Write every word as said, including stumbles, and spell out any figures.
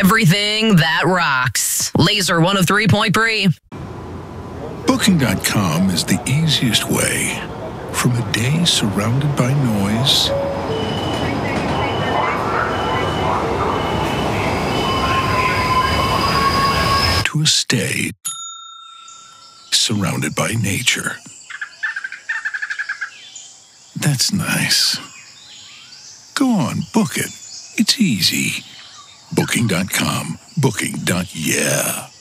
everything that rocks. Laser one oh three point three. Booking dot com is the easiest way from a day surrounded by noise to a stay surrounded by nature. That's nice. Go on, book it. It's easy. Booking dot com. Booking. Yeah.